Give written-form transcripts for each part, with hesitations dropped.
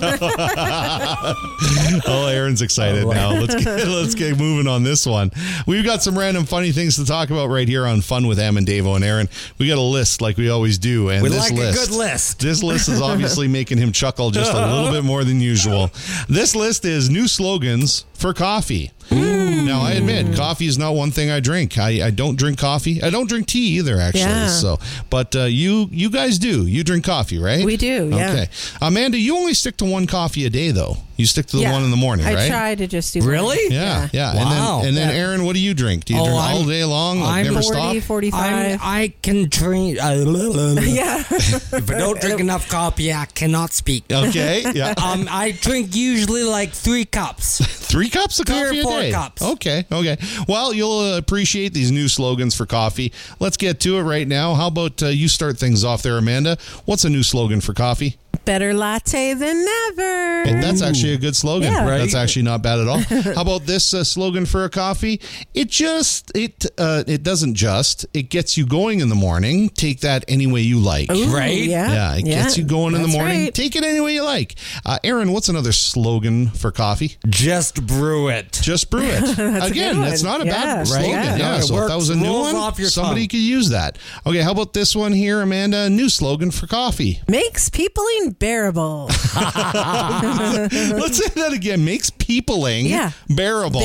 Oh, Aaron's excited now. Let's get moving on this one. We've got some random funny things to talk about right here on Fun with Em and Davo and Aaron. We got a list like we always do, and We this like list, a good list. This list is obviously making him chuckle just a little bit more than usual. This list is new slogans for coffee. Now, I admit, coffee is not one thing I drink. I don't drink coffee. I don't drink tea either, actually. Yeah. So, but you guys do. You drink coffee, right? We do, yeah. Okay. Amanda, you only stick to one coffee a day, though. You stick to the one in the morning, right? I try to just do Really? Yeah. Wow. And then Aaron, what do you drink? Do you drink all day long? Like never 40, stop? 45. I can drink. Yeah. If I don't drink enough coffee, I cannot speak. Okay. Yeah. I drink usually like 3 cups. 3 cups of 3 or coffee 4 a day? cups. Okay. Well, you'll appreciate these new slogans for coffee. Let's get to it right now. How about you start things off there, Amanda? What's a new slogan for coffee? Better latte than never. Well, that's actually a good slogan. Yeah. Right. That's actually not bad at all. How about this slogan for a coffee? It doesn't just. It gets you going in the morning. Take that any way you like. Ooh, Right? Yeah. It gets you going in the That's morning. right. Take it any way you like. Aaron, what's another slogan for coffee? Just brew it. Just brew it. Again, good that's one. not a bad Yeah. slogan. Right. Yeah, No, it so if that was a new rolls one, off your somebody tongue. could use that. Okay, how about this one here, Amanda? New slogan for coffee. Makes peopling bearable. Let's say that again. Makes peopling bearable.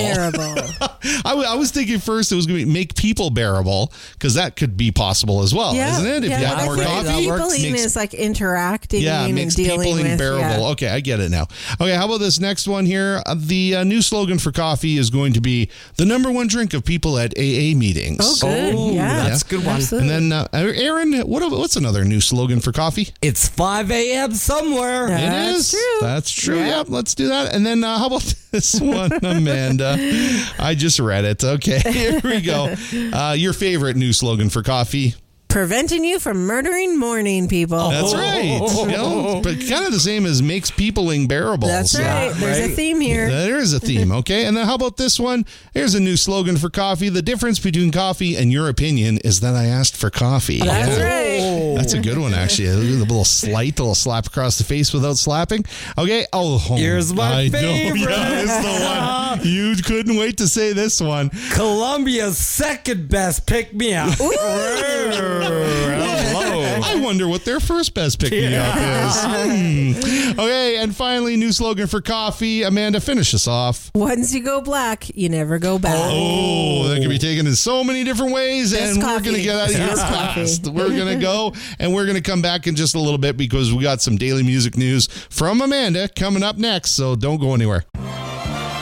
I was thinking first it was going to make people bearable, because that could be possible as well, isn't it? If you have more coffee, peopling is like interacting and makes dealing peopling with. bearable. Yeah. Okay, I get it now. Okay, how about this next one here? The new slogan for coffee is going to be the number one drink of people at AA meetings. Oh, good. Yeah. That's a good one. Absolutely. And then, Aaron, what's another new slogan for coffee? It's 5 a.m. somewhere. It is. true. That's true. Yeah. Yep, let's do that. And then how about this one, Amanda? I just read it. Okay, here we go. Your favorite new slogan for coffee? Preventing you from murdering morning people. That's right. You know, but kind of the same as makes peopling bearable. That's So- right. There's a right. theme here. There is a theme, okay? And then how about this one? Here's a new slogan for coffee. The difference between coffee and your opinion is that I asked for coffee. That's Yeah. right. That's a good one, actually. A little slap across the face without slapping. Okay. Here's my favorite. Yeah, it's the one. You couldn't wait to say this one. Columbia's second best pick-me-up. I wonder what their first best pick-me-up is. Okay, and finally, new slogan for coffee. Amanda, finish us off. Once you go black, you never go back. Oh, that can be taken in so many different ways, Best and we're coffee. going to get out of here Best fast. coffee. We're going to go, and we're going to come back in just a little bit because we got some daily music news from Amanda coming up next, so don't go anywhere.